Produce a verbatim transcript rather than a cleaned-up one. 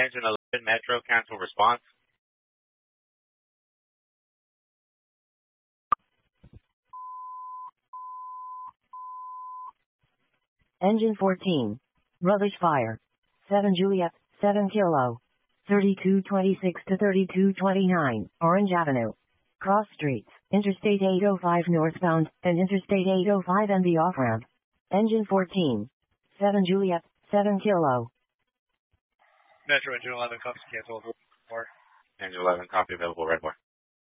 Engine eleven, Metro, cancel response. Engine fourteen. Rubbish fire. seven Juliet, seven Kilo. thirty-two twenty-six to thirty-two twenty-nine, Orange Avenue. Cross streets, Interstate eight oh five northbound, and Interstate eight oh five and the off-ramp. Engine fourteen. seven Juliet, seven Kilo. Metro Engine eleven, comes cancel. Engine eleven, copy available, red bar.